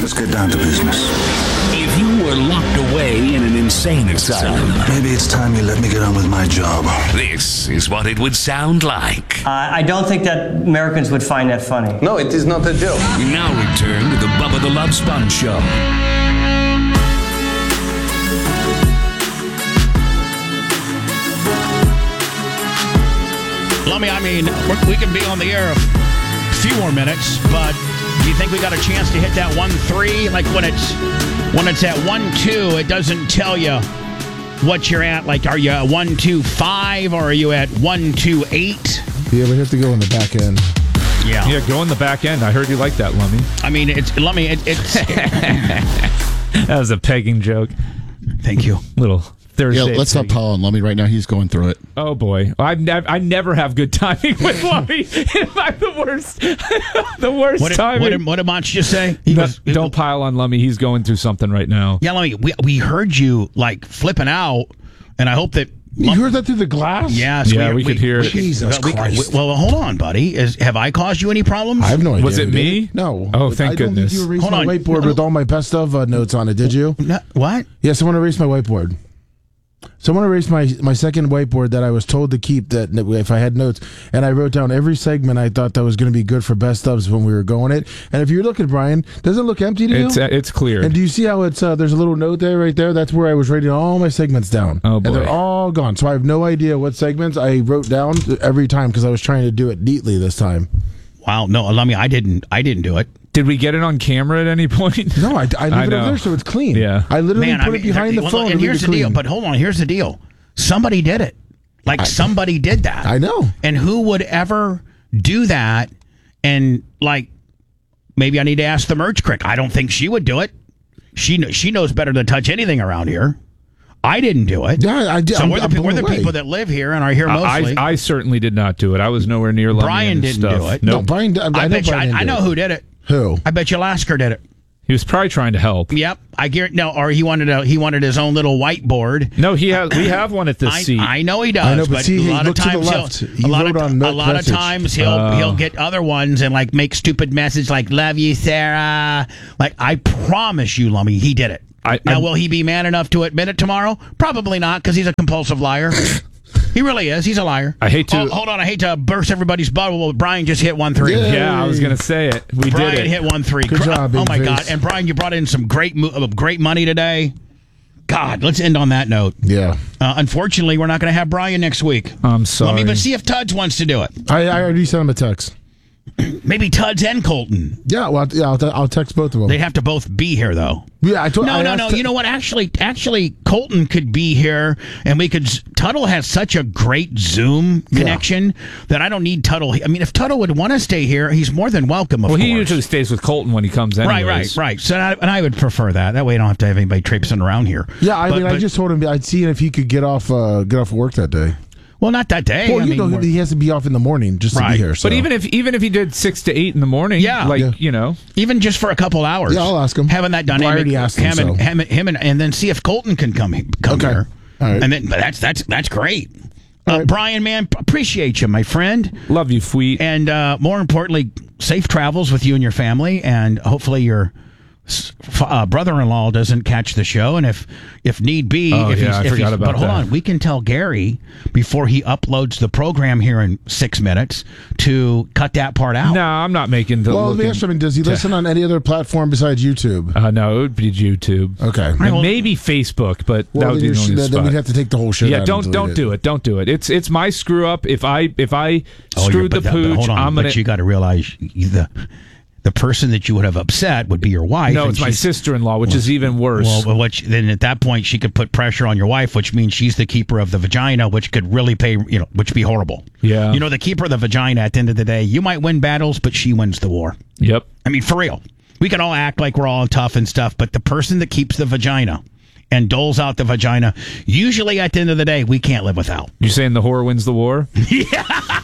Let's get down to business. If you were locked away in an insane asylum, Maybe it's time you let me get on with my job. this is what it would sound like. I don't think that Americans would find that funny. No, it is not a joke. We now return to the Bubba the Love Sponge Show. Lummy, I mean, we can be on the air a few more minutes, but do you think we got a chance to hit that 1-3? Like when it's at 1-2, it doesn't tell you what you're at. Like, are you at 1-2-5 or are you at 1-2-8? Yeah, we have to go in the back end. Yeah. Yeah, go in the back end. I heard you like that, Lummy. I mean, it's That was a pegging joke. Thank you. Little Thursday. Yeah, let's not pile on Lummy right now. He's going through it. Oh, boy. I never have good timing with Lummy. I'm the worst. The worst timing. What did Monch just say? Don't pile on Lummy. He's going through something right now. Yeah, Lummy, we heard you, like, flipping out, and I hope that... You heard that through the glass? Yes. Yeah, we could hear it. Jesus Christ. Well, hold on, buddy. Have I caused you any problems? I have no idea. Was it Did me? No. Oh, thank I don't goodness. think you erased Hold my on. whiteboard with all my best of notes on it, did you? No, what? Yeah, someone erased my whiteboard. Someone erased my second whiteboard that I was told to keep that if I had notes, and I wrote down every segment I thought that was going to be good for best ofs when we were going it. And if you look at Brian, does it look empty to you? It's clear. And do you see how it's there's a little note there right there? That's where I was writing all my segments down. Oh, boy. And they're all gone. So I have no idea what segments I wrote down every time because I was trying to do it neatly this time. Wow, no, Lummy, I didn't do it. Did we get it on camera at any point? No, I leave it over there so it's clean. Yeah. I literally put it behind the phone. And here's the deal. But hold on, here's the deal. Somebody did it. Like somebody did that. I know. And who would ever do that? And like, maybe I need to ask the merch crick. I don't think she would do it. She knows better than touch anything around here. I didn't do it. Yeah, I did. So I'm we're blown the away. people that live here and are here mostly. I certainly did not do it. I was nowhere near Lummy. Brian and didn't stuff. do it. No, Nope. Brian. I bet you. I know who did it. Who? I bet you Lasker did it. He was probably trying to help. Yep, I guarantee. No, or he wanted his own little whiteboard. No, we have one at this seat. I know he does. I know, but see, a lot look of to the times left. He a lot wrote of on a lot of message. times he'll get other ones and like make stupid message like "Love you, Sarah." Like I promise you, Lummy, he did it. Now, will he be man enough to admit it tomorrow? Probably not, because he's a compulsive liar. He really is. He's a liar. I hate to... Oh, hold on. I hate to burst everybody's bubble. Well, Brian just hit 1-3. Yeah, I was going to say it. Brian did it. hit 1-3. Good job, oh, my big God. face. And, Brian, you brought in some great money today. God, let's end on that note. Yeah. Unfortunately, we're not going to have Brian next week. I'm sorry. Let me see if Tuds wants to do it. I already sent him a text. Maybe Tuds and Colton. Yeah, well, I'll text both of them. They'd have to both be here, though. Yeah, I told. No. You know what? Actually, Colton could be here, and we could. Tuttle has such a great Zoom connection that I don't need Tuttle. I mean, if Tuttle would want to stay here, he's more than welcome. Of course. He usually stays with Colton when he comes anyways. Right. So, I would prefer that. That way, I don't have to have anybody traipsing around here. Yeah, I just told him I'd see if he could get off work that day. Well, not that day. Well, he has to be off in the morning just to be here. So. But even if he did 6 to 8 in the morning, even just for a couple hours. Yeah, I'll ask him. Having that dynamic, I already asked him, him and then see if Colton can come here. All right. And then that's great. Right. Brian, man, appreciate you, my friend. Love you, Fweet. And more importantly, safe travels with you and your family, and hopefully your brother-in-law doesn't catch the show, and if need be, I forgot about but hold that. on, we can tell Gary before he uploads the program here in 6 minutes to cut that part out. No, I'm not making the. Well, let me ask you, does he listen on any other platform besides YouTube? No, it would be YouTube. Okay, and maybe Facebook, but that would be the only spot. Then we'd have to take the whole shit. Yeah, out don't do it. Don't do it. It's my screw up. If I screwed the pooch, hold on, I'm gonna. But you got to realize the person that you would have upset would be your wife. No, it's my sister-in-law, which is even worse. Well, then at that point, she could put pressure on your wife, which means she's the keeper of the vagina, which could really which would be horrible. Yeah. The keeper of the vagina, at the end of the day, you might win battles, but she wins the war. Yep. I mean, for real. We can all act like we're all tough and stuff, but the person that keeps the vagina and doles out the vagina, usually at the end of the day, we can't live without. You saying the whore wins the war? Yeah.